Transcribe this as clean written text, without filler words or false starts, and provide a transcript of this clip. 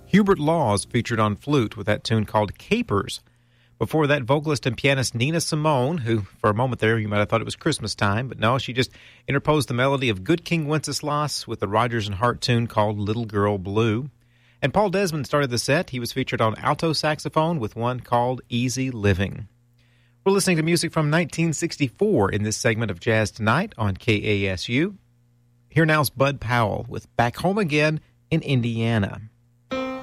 Hubert Laws featured on flute with that tune called Capers. Before that, vocalist and pianist Nina Simone, who for a moment there you might have thought it was Christmas time, but no, she just interposed the melody of Good King Wenceslas with the Rodgers and Hart tune called Little Girl Blue. And Paul Desmond started the set. He was featured on alto saxophone with one called Easy Living. We're listening to music from 1964 in this segment of Jazz Tonight on KASU. Here now's Bud Powell with Back Home Again in Indiana.